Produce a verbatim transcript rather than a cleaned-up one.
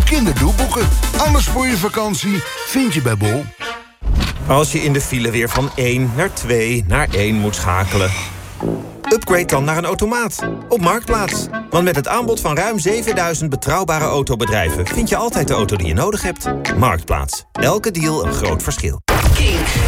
kinderdoelboeken. Alles voor je vakantie vind je bij Bol. Als je in de file weer van één naar twee naar één moet schakelen, upgrade dan naar een automaat op Marktplaats. Want met het aanbod van ruim zevenduizend betrouwbare autobedrijven vind je altijd de auto die je nodig hebt. Marktplaats. Elke deal een groot verschil. Kink.